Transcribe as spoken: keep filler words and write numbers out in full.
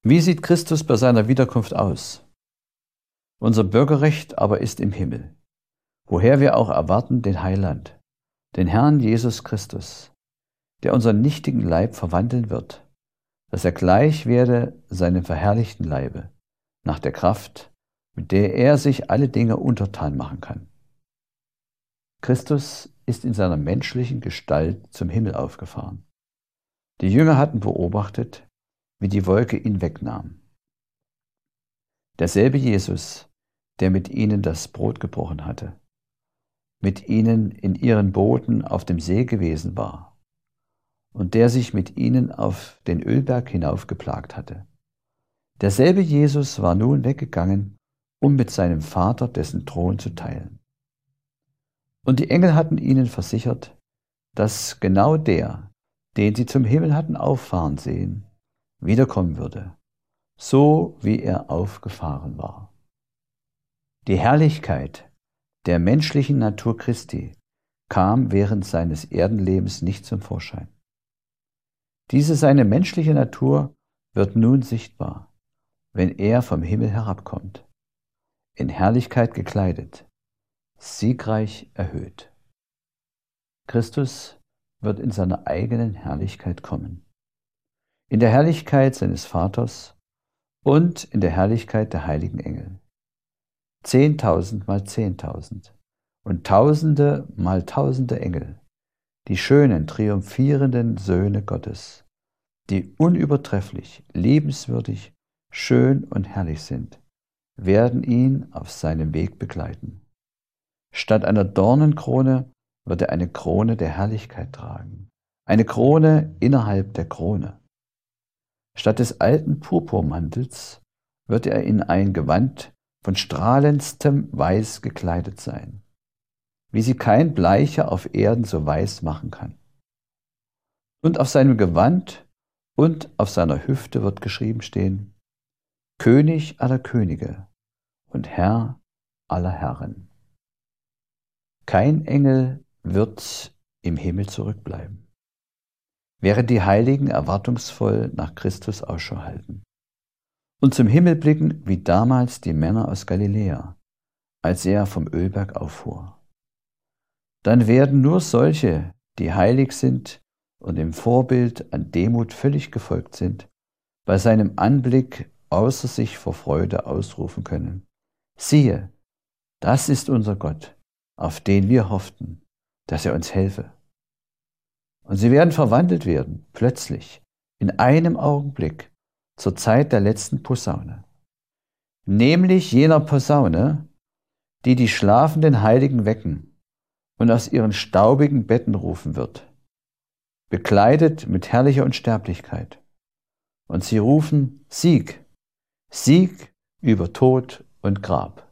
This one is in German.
Wie sieht Christus bei seiner Wiederkunft aus? Unser Bürgerrecht aber ist im Himmel, woher wir auch erwarten den Heiland, den Herrn Jesus Christus, der unseren nichtigen Leib verwandeln wird, dass er gleich werde seinem verherrlichten Leibe, nach der Kraft, mit der er sich alle Dinge untertan machen kann. Christus ist in seiner menschlichen Gestalt zum Himmel aufgefahren. Die Jünger hatten beobachtet, wie die Wolke ihn wegnahm. Derselbe Jesus, der mit ihnen das Brot gebrochen hatte, mit ihnen in ihren Booten auf dem See gewesen war und der sich mit ihnen auf den Ölberg hinaufgeplagt hatte. Derselbe Jesus war nun weggegangen, um mit seinem Vater dessen Thron zu teilen. Und die Engel hatten ihnen versichert, dass genau der, den sie zum Himmel hatten auffahren sehen, wiederkommen würde, so wie er aufgefahren war. Die Herrlichkeit der menschlichen Natur Christi kam während seines Erdenlebens nicht zum Vorschein. Diese seine menschliche Natur wird nun sichtbar, wenn er vom Himmel herabkommt, in Herrlichkeit gekleidet, siegreich erhöht. Christus wird in seiner eigenen Herrlichkeit kommen, in der Herrlichkeit seines Vaters und in der Herrlichkeit der heiligen Engel. Zehntausend mal Zehntausend und Tausende mal Tausende Engel, die schönen, triumphierenden Söhne Gottes, die unübertrefflich, liebenswürdig, schön und herrlich sind, werden ihn auf seinem Weg begleiten. Statt einer Dornenkrone wird er eine Krone der Herrlichkeit tragen, eine Krone innerhalb der Krone. Statt des alten Purpurmantels wird er in ein Gewand von strahlendstem Weiß gekleidet sein, wie sie kein Bleicher auf Erden so weiß machen kann. Und auf seinem Gewand und auf seiner Hüfte wird geschrieben stehen: König aller Könige und Herr aller Herren. Kein Engel wird im Himmel zurückbleiben, während die Heiligen erwartungsvoll nach Christus Ausschau halten und zum Himmel blicken, wie damals die Männer aus Galiläa, als er vom Ölberg auffuhr. Dann werden nur solche, die heilig sind und dem Vorbild an Demut völlig gefolgt sind, bei seinem Anblick außer sich vor Freude ausrufen können: Siehe, das ist unser Gott, auf den wir hofften, dass er uns helfe. Und sie werden verwandelt werden, plötzlich, in einem Augenblick, zur Zeit der letzten Posaune, nämlich jener Posaune, die die schlafenden Heiligen wecken und aus ihren staubigen Betten rufen wird, bekleidet mit herrlicher Unsterblichkeit. Und sie rufen: Sieg, Sieg über Tod und Grab.